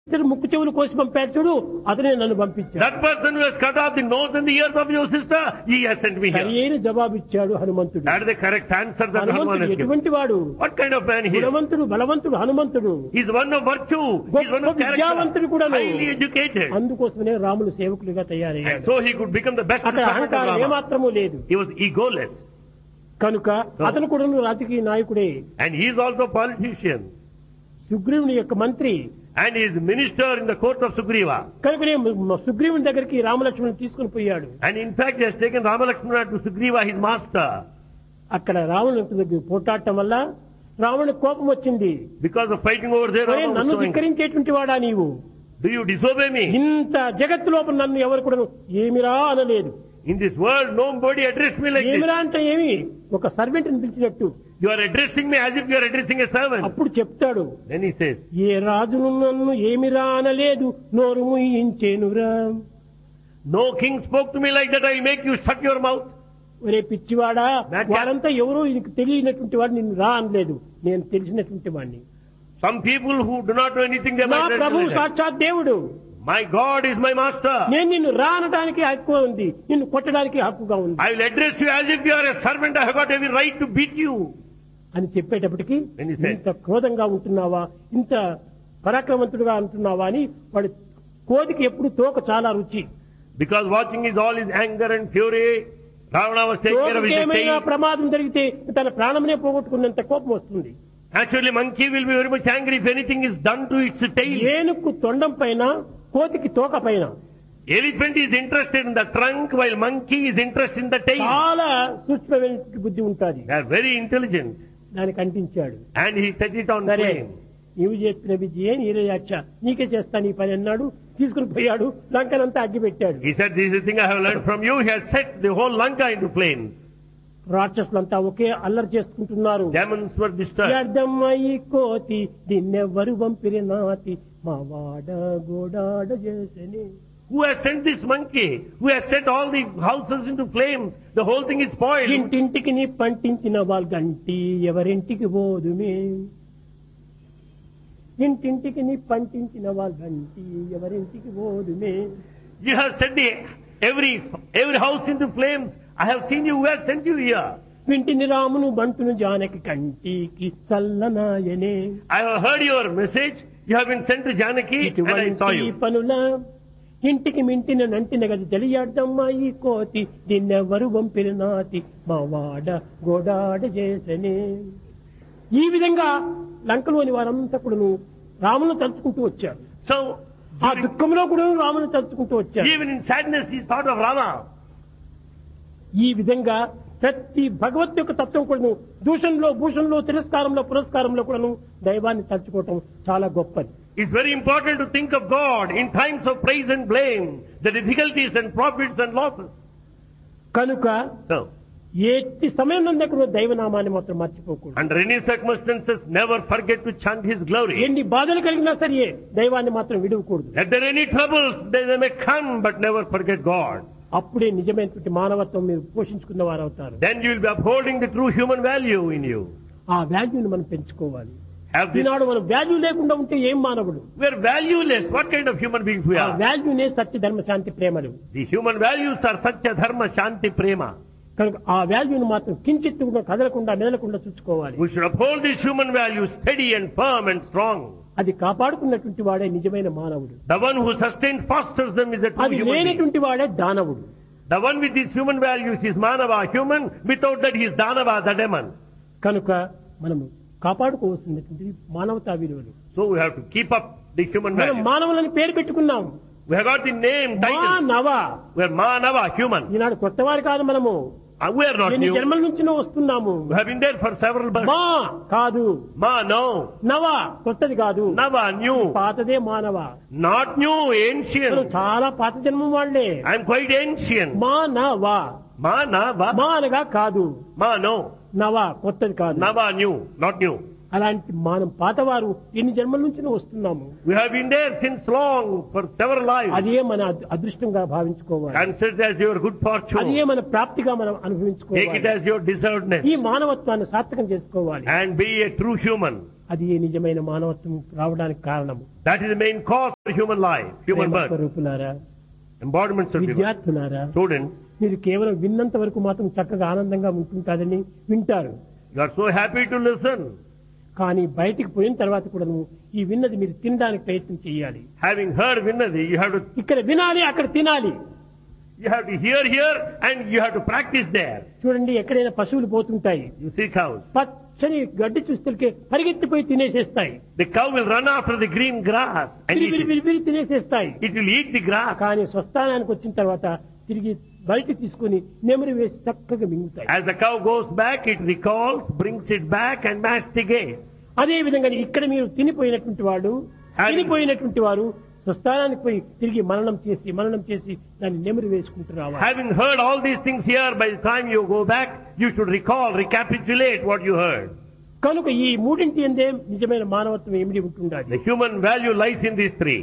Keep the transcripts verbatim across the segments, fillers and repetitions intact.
ముక్కు చెవులు కోసి పంపాడు చూడు, అతనే నన్ను పంపించాడు. That person who has cut off the nose and the ears of your sister, he has sent me here. సరైన జవాబు ఇచ్చాడు హనుమంతుడు. That is the correct answer that Hanuman has given. ఎటువంటి వాడు? What kind of man he is? గుణవంతుడు, బలవంతుడు హనుమంతుడు. He is one of virtue. He is one of character. Highly educated. అందుకోసమే రాములు సేవకులుగా తయారయ్యాడు. And so he could become the best అక్కడ servant of అహంకారం Rama. ఏమాత్రమూ లేదు. He was egoless. కనుక అతను కూడా రాజకీయ నాయకుడే. And he is also a politician. సుగ్రీవుని యొక్క మంత్రి. And he is minister in the court of Sugriva. కనుకనే సుగ్రీవుని దగ్గరికి రామలక్ష్మణుని తీసుకుని పోయాడు. And in fact he has taken Ramalakshmana to Sugriva, his master. అక్కడ రావణుని దగ్గర పోటాడటం వల్ల రావణునికి కోపం వచ్చింది. Because of fighting over there, నన్ను ధిక్కరించేటువంటి వాడా నీవు? Do you disobey me? ఇంత జగత్తు లోపల నన్ను ఎవరు కూడా ఏమిరా అనలేదు. In this world nobody addressed me like this. ఏమిరా అంటే ఏమి? ఒక సర్వెంట్ ని పిలిచినట్టు. You are addressing me as if you are addressing a servant. అప్పుడు చెప్తాడు. Then he says, ఏ రాజును నన్ను ఏమిరా అనలేదు, నోరు మూయించేనురా. No king spoke to me like that, I will make you shut your mouth. ఒరే పిచ్చివాడా, వారంతా ఎవరో నీకు తెలియనటువంటి వాడు నిన్ను రా అనలేదు, నేను తెలిసినటువంటి వాడిని. Some people who do not know anything, they నా might ప్రభు సాక్షాత్ దేవుడు. My God is my master. నేను నిన్ను రా అనడానికి హక్కు ఉంది, నిన్ను కొట్టడానికి హక్కుగా ఉంది. I will address you as if you are a servant. I have got every right to beat you. అని చెప్పేటప్పటికి ఇంత క్రోధంగా ఉంటున్నావా, ఇంత పరాక్రమవంతుడుగా ఉంటున్నావా అని వాడు కోదికి ఎప్పుడు తోక చాలా రుచి. Because watching is all his anger and fury. Ravana was taking care of his tail. ప్రమాదం జరిగితే తన ప్రాణమునే పోగొట్టుకున్నంత కోపం వస్తుంది. Actually, monkey will be very much angry if anything is done to its tail. ఏనుగు తొండం పైన, కోతికి తోక పైన. Elephant is interested in the trunk while monkey is interested in the tail. చాలా సూక్ష్మమైన బుద్ధి ఉంటుంది. They are very intelligent. దానికి అంటించాడు. And he set it on flame. నీవు చేస్తున్న విద్య నీరయాచ నీకే చేస్తాను ఈ పని అన్నాడు. తీసుకుని పోయాడు, లంకనంతా అగ్గి పెట్టాడు. He said, this is the thing I have learned from you. He has set the whole Lanka into flames. రాక్షసులంతా ఒకే అల్లరి చేసుకుంటున్నారు. Demons were disturbed. వ్యర్థమై కోతి దీన్నెవ్వరు వంపిరినాతి మా వాడ గోడాడ చేసని. Who has sent this monkey? Who has set all the houses into flames? The whole thing is spoiled. ఇంటింటికి నీ పంటించిన వాళ్ళ గంటి ఎవరింటికి పోదుమే. ఇంటింటికి నీ పంటించిన వాళ్ళ గంటి ఎవరింటికి పోదుమే. You have set the every every house into flames. I have seen you. Who has sent you here? వింటిని రామును బంటును జానకి కంటికి చల్లనాయనే. I have heard your message. You have been sent to Janaki and I saw you. పనుల ఇంటికి మింటిన నంటిన గది తెలియడమ్మా ఈ కోతి దీన్నెవ్వరు వంపిన నాతి మా వాడ గోడాడ చేసనే. ఈ విధంగా లంకలోని వారంతా కూడా రామును తలుచుకుంటూ వచ్చారు. So ఆ దుఃఖంలో కూడా రామును తలుచుకుంటూ వచ్చారు. even in sadness he thought of Rama. ఈ విధంగా ప్రతి భగవత్ యొక్క తత్వం కూడాను దూషణలో భూషణలో తిరస్కారంలో పురస్కారంలో కూడాను దైవాన్ని తలుచుకోవటం చాలా గొప్పది. It's very important to think of God in times of praise and blame, the difficulties and profits and losses. కనుక So, ఎట్టి సమయం నందు కూడా దైవనామాన్ని మాత్రం మర్చిపోకూడదు. under any circumstances, never forget to chant His glory. ఎన్ని బాధలు కలిగినా సరే దైవాన్ని మాత్రం విడవకూడదు. Let there any troubles, they may come, but never forget God. అప్పుడే నిజమైనటువంటి మానవత్వం మీరు పోషించుకున్న వారు అవుతారు. Then you will be upholding the true human value in you. ఆ వాల్యూని మనం పెంచుకోవాలి. Have this. ఈనాడు మనం వాల్యూ లేకుండా ఉంటే ఏం మానవుడు? We are valueless. What kind of human beings we ఆ are? వాల్యూనే సత్య ధర్మ శాంతి ప్రేమలు. The human values are Satya, Dharma, Shanti, Prema. కనుక ఆ వాల్యూని మాత్రం కించిత్తు కూడా కదలకుండా మెదలకుండా చూసుకోవాలి. We should uphold these human values steady and firm and strong. అది కాపాడుకున్నటువంటి వాడే నిజమైన మానవుడు. The one who sustains, fosters them is a true అది human being. లేనటువంటి వాడే దానవుడు. The one with these human values is Manava, human. Without that he is Danava, the demon. కనుక మనము కాపాడుకోవాల్సినటువంటి మానవతా విలువలు. So we have to keep up the human మనం values. మానవులని పేరు పెట్టుకున్నాం. We have got the name, title. మానవ. We are Manava, human. ఈనాడు కొత్తవారు కాదు మనము. And we are not ఎన్ని new. జన్మల నుంచి వస్తున్నాము. We have been there for several births. మా కాదు. Ma, no. నవ కొత్తది కాదు. Nava, new. పాతదే మానవ. Not new, మనం ancient. చాలా పాత జన్మం వాళ్ళే. I am quite ancient. మానవ. Ma, Nava. మా అనగా కాదు. Ma, no. నవ కొత్తది కాదు. Nava, new. Not new. అలాంటి మనం పాతవారు ఎన్ని జన్మల నుంచి వస్తున్నాము. We have been there since long for several lives. అదే మన అద్- అదృష్టంగా భావించుకోవాలి. Consider it as your good అదే fortune. మన ప్రాప్తిగా మనం Take it అనుభవించుకోవాలి. as your deservedness. ఈ మానవత్వాన్ని సార్థకం చేసుకోవాలి. And be a true human. అది నిజమైన మానవత్వం రావడానికి కారణము. That is the main cause for human life, human Prema birth. స్వరూపులారా, Embodiments of divine. విద్యార్థులారా, Students, మీరు కేవలం విన్నంత వరకు మాత్రం చక్కగా ఆనందంగా ఉంటుంటారని వింటారు. you are so happy to listen. కానీ బయటికి పోయిన తర్వాత కూడా ఈ విన్నది మీరు తినడానికి ప్రయత్నం చేయాలి. Having heard Vinnadi, you have to ఇక్కడ వినాలి, అక్కడ తినాలి. you have to hear here and you have to practice there. చూడండి, ఎక్కడైనా పశువులు పోతుంటాయి, You see cows. పచ్చని గడ్డి చూస్తే పరిగెత్తిపోయి తినేసేస్తాయి, The cow will run after the green grass and విరి eat విరి it. విరి విరి తినేసేస్తాయి. It will eat the grass. కానీ స్వస్థానానికి వచ్చిన తర్వాత తిరిగి బయట తీసుకుని నెమరు వేసి చక్కగా మింగుతాయి. As the cow goes back, it recalls, brings it back and masticates. అదే విధంగా ఇక్కడ మీరు తినిపోయినటువంటి వాడు And- తినిపోయినటువంటి వారు స్వస్థానానికి పోయి తిరిగి మననం చేసి మననం చేసి దాన్ని నెమరు వేసుకుంటూ రావాలి. Having heard all these things here, by the time you go back, you should recall, recapitulate what you heard. కనుక ఈ మూడింటి ఎందే నిజమైన మానవత్వం ఏమిటి ఉంటుండాలి. The human value lies in these three.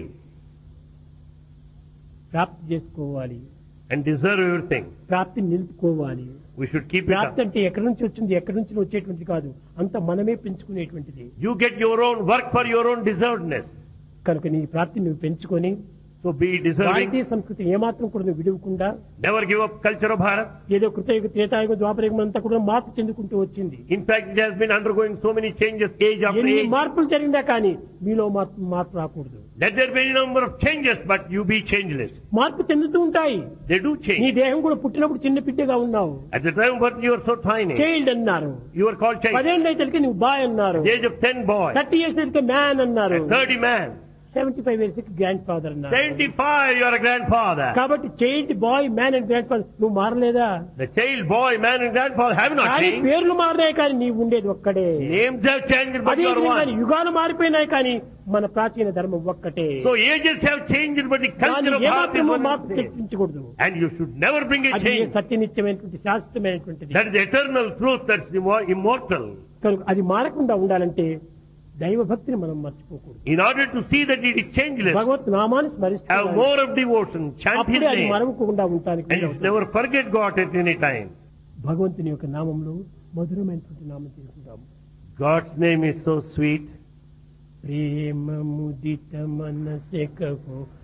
ప్రాప్తి చేసుకోవాలి, And deserve everything. ప్రాప్తిని నిలుపుకోవాలి. We should keep it ప్రాప్తి up. అంటే ఎక్కడి నుంచి వచ్చింది, ఎక్కడి నుంచి వచ్చేటువంటిది కాదు, అంత మనమే పెంచుకునేటువంటిది. You get your own work for your own deservedness. కనుక నీ ప్రాప్తిని నువ్వు పెంచుకొని So be deserving. భారతీయ సంస్కృతి ఏమాత్రం కూడా నువ్వు విడవకుండా Never give up culture of Bharat. ఏదో కృతయుగ త్రేతాయుగ ద్వాపరయుగం అంతా కూడా మార్పు చెందుకుంటూ వచ్చింది. In fact, it has been undergoing so many changes age after ఎన్ని age. మార్పులు జరిగిందా కానీ మీలో మార్పు మార్పు రాకూడదు. Let there be any number of changes, but you be changeless. మార్పు చెందుతూ ఉంటాయి. They do నీ change. దేహం కూడా పుట్టినప్పుడు చిన్న బిడ్డగా ఉన్నావు, At the time of birth, you are so tiny. Child అన్నారు. You are called child. పదేళ్ళు అయితే నువ్వు బాయ్ అన్నారు. At the age of ten, boy. Thirty years అయితే మ్యాన్ అన్నారు. At thirty, man. Seventy five years grand father అన్నారు. seventy-five, you are a grandfather. కాబట్టి child bye man and grand father నువ్వు మారలేదా? The child, boy, man and grandfather have not కానీ changed. పేర్లు మారినాయి కానీ నీవు ఉండేది ఒక్కడే. Names have changed, but అదే you are విధంగా one. యుగాలు మారిపోయినాయి కానీ మన ప్రాచీన ధర్మం ఒక్కటే. So ages have changed, but the దాన్ని culture of Bharat is ఏమాత్రమూ one మార్పు and the same. తెప్పించకూడదు. And you should never bring a అది change. సత్యనిత్యమైనటువంటి శాశ్వతమైనటువంటిది. That is the eternal truth, that's immo- immortal. కనుక అది మారకుండా ఉండాలంటే దైవ భక్తిని మనం మర్చిపోకూడదు. In order to see that it is changeless, భగవత్ నామాన్ని have స్మరిస్తూ more of devotion, chant His అప్పుడే అది name, మరవకుండా ఉండటానికి and you should never forget God at any time. భగవంతుని యొక్క నామంలో మధురమైనటువంటి నామం తీసుకుంటాము. God's name is so sweet. Prema ముదిత మనసె Kaho